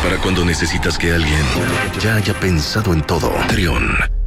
Para cuando necesitas que alguien ya haya pensado en todo. Trión,